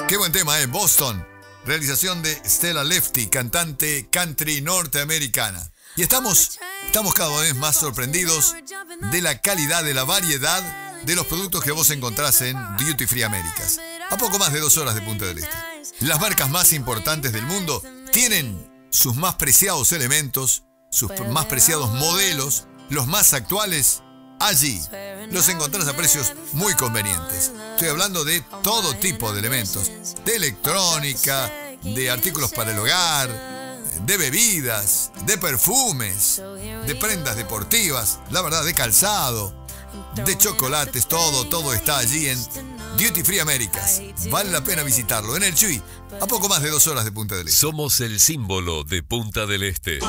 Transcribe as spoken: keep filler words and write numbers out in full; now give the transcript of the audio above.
Qué buen tema, ¿eh? Boston. Realización de Stella Lefty, cantante country norteamericana. Y estamos, estamos cada vez más sorprendidos de la calidad, de la variedad de los productos que vos encontrás en Duty Free Américas. A poco más de dos horas de Punta del Este. Las marcas más importantes del mundo tienen sus más preciados elementos, sus más preciados modelos, los más actuales, allí. Los encontrás a precios muy convenientes. Estoy hablando de todo tipo de elementos, de electrónica, de artículos para el hogar, de bebidas, de perfumes, de prendas deportivas, la verdad, de calzado, de chocolates, todo, todo está allí en Duty Free Américas. Vale la pena visitarlo en el Chuy, a poco más de dos horas de Punta del Este. Somos el símbolo de Punta del Este.